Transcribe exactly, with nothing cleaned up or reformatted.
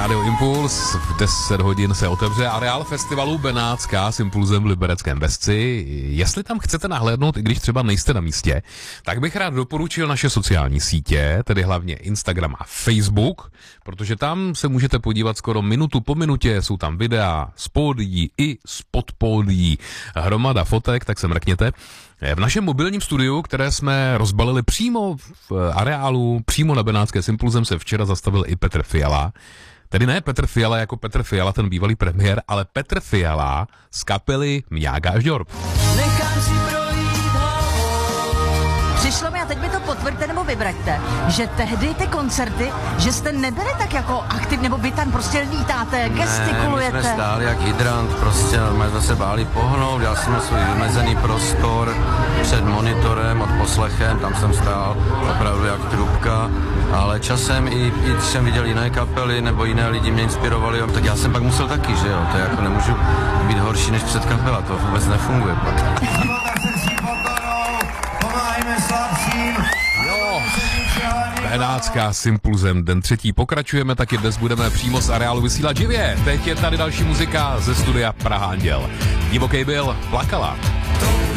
Rádio Impuls, v deset hodin se otevře areál festivalu Benátská s Impulzem v Libereckém Bezci. Jestli tam chcete nahlédnout, i když třeba nejste na místě, tak bych rád doporučil naše sociální sítě, tedy hlavně Instagram a Facebook, protože tam se můžete podívat skoro minutu po minutě, jsou tam videa z pódií i spod pódií, hromada fotek, tak se mrkněte. V našem mobilním studiu, které jsme rozbalili přímo v areálu, přímo na Benátské s Impulzem, se včera zastavil i Petr Fiala. Tedy ne Petr Fiala jako Petr Fiala, ten bývalý premiér, ale Petr Fiala z kapely Mňága a Žďorb. Nechám si projít hlavou. Přišlo mi, a teď mi to potvrďte nebo vybraťte, že tehdy ty koncerty, že jste nebyli tak jako aktivní, nebo vy tam prostě lítáte, gestikulujete. Ne, my jsme stáli jak hydrant, prostě my jsme se báli pohnout, já jsem svůj vymezený prostor před monitorem, od poslechem, tam jsem stál opravdu jak trubka, ale časem i, i když jsem viděl jiné kapely nebo jiné lidi mě inspirovali, tak já jsem pak musel taky, že jo, to jako nemůžu být horší než před kapela, to vůbec nefunguje pak. Jo, Benátská s Impulzem, den třetí. Pokračujeme, taky dnes budeme přímo z areálu vysílat živě. Teď je tady další muzika ze studia Praha Anděl. Divokej byl, plakala.